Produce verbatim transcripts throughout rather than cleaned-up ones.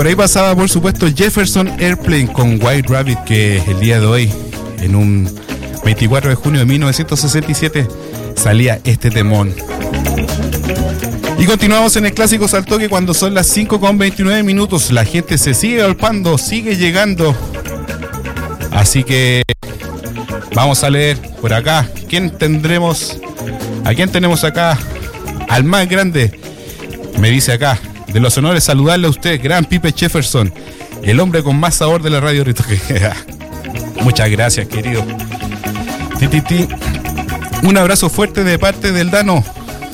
Por ahí pasaba, por supuesto, Jefferson Airplane con White Rabbit, que el día de hoy, en un veinticuatro de junio de mil novecientos sesenta y siete, salía este temón. Y continuamos en el clásico Saltoque cuando son las cinco con veintinueve minutos. La gente se sigue golpeando, sigue llegando. Así que vamos a leer por acá. ¿Quién tendremos? ¿A quién tenemos acá? Al más grande. Me dice acá, de los honores saludarle a usted, gran Pipe Jefferson, el hombre con más sabor de la radio Ritoque. Muchas gracias, querido. Ti, ti, ti. Un abrazo fuerte de parte del Dano.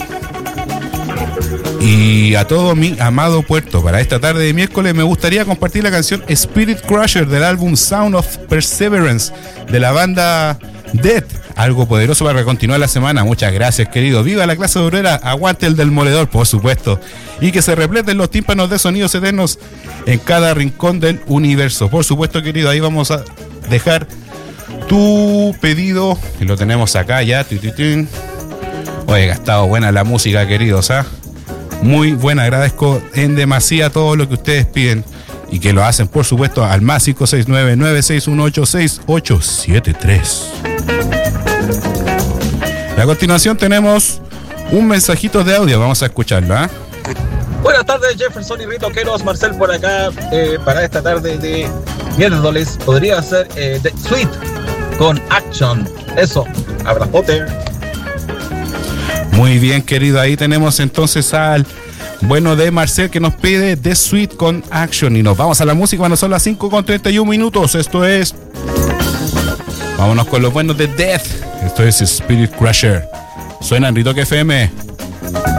Y a todo mi amado puerto, para esta tarde de miércoles me gustaría compartir la canción Spirit Crusher del álbum Sound of Perseverance de la banda Death. Algo poderoso para continuar la semana. Muchas gracias, querido. Viva la clase obrera, aguante el del moledor, por supuesto. Y que se repleten los tímpanos de sonidos eternos en cada rincón del universo. Por supuesto, querido, ahí vamos a dejar tu pedido. Y lo tenemos acá ya. Oye, ha estado buena la música, queridos, ¿ah? Muy buena, agradezco en demasía todo lo que ustedes piden y que lo hacen, por supuesto, al más cinco seis nueve, nueve seis uno ocho, seis ocho siete tres. A continuación tenemos un mensajito de audio, vamos a escucharlo, ¿eh? Buenas tardes, Jefferson y Ritoqueros, Marcel por acá, eh, para esta tarde de miércoles podría ser eh, The Sweet con Action, eso, abrazote. Muy bien, querido, ahí tenemos entonces al bueno de Marcel que nos pide The Sweet con Action y nos vamos a la música cuando son las cinco con treinta y uno minutos. Esto es, vámonos con los buenos de Death. Esto es Spirit Crusher. Suena en Ritoque F M.